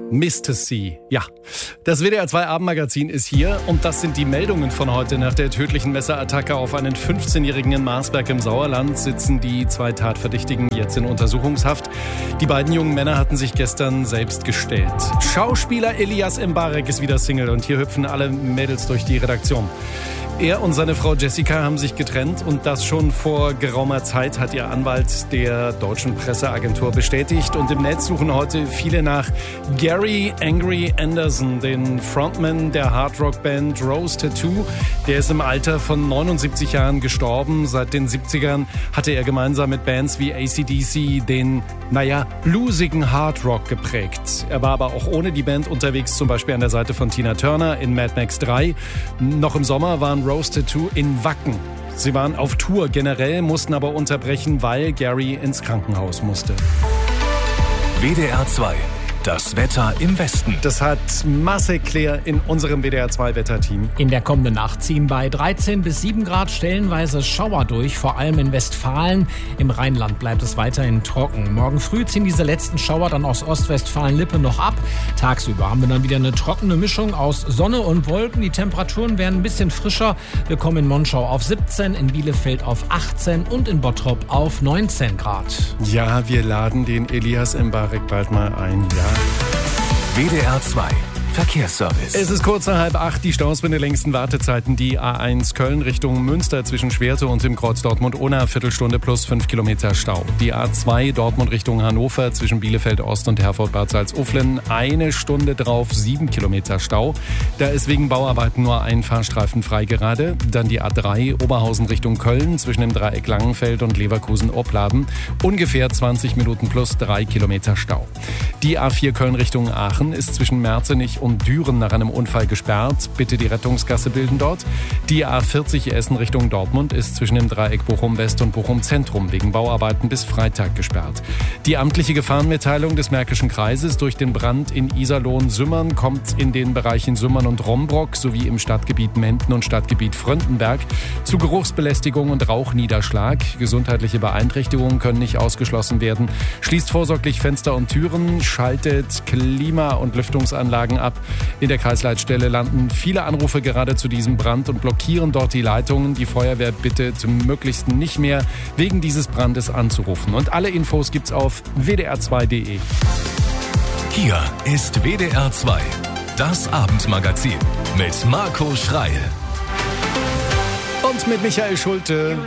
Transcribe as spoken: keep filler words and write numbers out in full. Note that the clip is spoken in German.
Mister C. Ja, das W D R zwei Abendmagazin ist hier und das sind die Meldungen von heute. Nach der tödlichen Messerattacke auf einen fünfzehnjährigen in Marsberg im Sauerland sitzen die zwei Tatverdächtigen jetzt in Untersuchungshaft. Die beiden jungen Männer hatten sich gestern selbst gestellt. Schauspieler Elias Mbarek ist wieder Single und hier hüpfen alle Mädels durch die Redaktion. Er und seine Frau Jessica haben sich getrennt und das schon vor geraumer Zeit, hat ihr Anwalt der deutschen Presseagentur bestätigt. Und im Netz suchen heute viele nach Gary Angry Anderson, den Frontman der Hardrock-Band Rose Tattoo. Der ist im Alter von neunundsiebzig Jahren gestorben. Seit den siebzigern hatte er gemeinsam mit Bands wie A C D C den, naja, bluesigen Hardrock geprägt. Er war aber auch ohne die Band unterwegs, zum Beispiel an der Seite von Tina Turner in Mad Max drei. Noch im Sommer waren Rose Tattoo in Wacken. Sie waren auf Tour generell, mussten aber unterbrechen, weil Gary ins Krankenhaus musste. W D R zwei. Das Wetter im Westen. Das hat Marcel Claire in unserem W D R zwei Wetterteam. In der kommenden Nacht ziehen bei dreizehn bis sieben Grad stellenweise Schauer durch, vor allem in Westfalen. Im Rheinland bleibt es weiterhin trocken. Morgen früh ziehen diese letzten Schauer dann aus Ostwestfalen-Lippe noch ab. Tagsüber haben wir dann wieder eine trockene Mischung aus Sonne und Wolken. Die Temperaturen werden ein bisschen frischer. Wir kommen in Monschau auf siebzehn, in Bielefeld auf achtzehn und in Bottrop auf neunzehn Grad. Ja, wir laden den Elias Mbarek bald mal ein, ja. W D R zwei Verkehrsservice. Es ist kurz nach halb acht, die Staus mit den längsten Wartezeiten. Die A eins Köln Richtung Münster zwischen Schwerte und dem Kreuz Dortmund-Unna, Viertelstunde plus fünf Kilometer Stau. Die A zwei Dortmund Richtung Hannover zwischen Bielefeld Ost und Herford-Bad Salzuflen, eine Stunde drauf, sieben Kilometer Stau. Da ist wegen Bauarbeiten nur ein Fahrstreifen frei gerade. Dann die A drei Oberhausen Richtung Köln zwischen dem Dreieck Langenfeld und Leverkusen-Opladen, ungefähr zwanzig Minuten plus drei Kilometer Stau. Die A vier Köln Richtung Aachen ist zwischen Merzenich und Düren nach einem Unfall gesperrt. Bitte die Rettungsgasse bilden dort. Die A vierzig Essen Richtung Dortmund ist zwischen dem Dreieck Bochum-West und Bochum-Zentrum wegen Bauarbeiten bis Freitag gesperrt. Die amtliche Gefahrenmitteilung des Märkischen Kreises durch den Brand in Iserlohn-Sümmern kommt in den Bereichen Sümmern und Rombrock sowie im Stadtgebiet Menden und Stadtgebiet Fröndenberg zu Geruchsbelästigung und Rauchniederschlag. Gesundheitliche Beeinträchtigungen können nicht ausgeschlossen werden. Schließt vorsorglich Fenster und Türen, schaltet Klima- und Lüftungsanlagen ab. In der Kreisleitstelle landen viele Anrufe gerade zu diesem Brand und blockieren dort die Leitungen. Die Feuerwehr bittet möglichst nicht mehr wegen dieses Brandes anzurufen. Und alle Infos gibt's auf w d r zwei punkt d e. Hier ist W D R zwei, das Abendmagazin mit Marco Schreil. Und mit Michael Schulte.